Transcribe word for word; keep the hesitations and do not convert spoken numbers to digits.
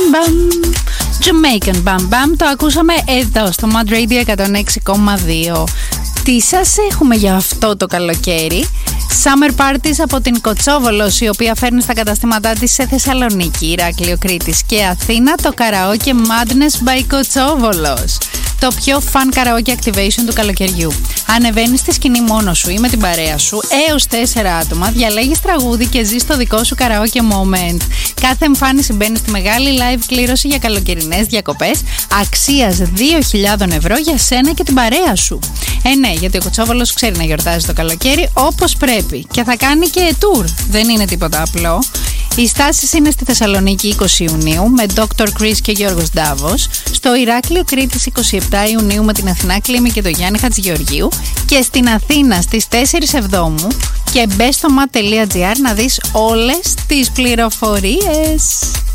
Bam. Jamaican Bam Bam. Το ακούσαμε εδώ στο Mad Radio εκατόν έξι κόμμα δύο. Τι σας έχουμε για αυτό το καλοκαίρι? Summer Parties από την Κοτσόβολος, η οποία φέρνει στα καταστήματά της σε Θεσσαλονίκη, Ηράκλειο, Κρήτης και Αθήνα το Karaoke Madness by Κοτσόβολος. Το πιο fun karaoke activation του καλοκαιριού. Ανεβαίνεις στη σκηνή μόνος σου ή με την παρέα σου, έως τέσσερα άτομα, διαλέγεις τραγούδι και ζεις το δικό σου karaoke moment. Κάθε εμφάνιση μπαίνει στη μεγάλη live κλήρωση για καλοκαιρινές διακοπές αξίας δύο χιλιάδες ευρώ για σένα και την παρέα σου. Ε, ναι, γιατί ο Κοτσόβολος ξέρει να γιορτάζει το καλοκαίρι όπως πρέπει και θα κάνει και tour. Δεν είναι τίποτα απλό. Οι στάσεις είναι στη Θεσσαλονίκη είκοσι Ιουνίου με ντόκτορ Chris και Γιώργος Ντάβος, στο Ηράκλειο Κρήτης είκοσι επτά Ιουνίου με την Αθηνά Κλίμη και τον Γιάννη Χατζηγεωργίου και στην Αθήνα στις τέσσερις Εβδόμου. Και μπες στο mat τελεία gr να δεις όλες τις πληροφορίες.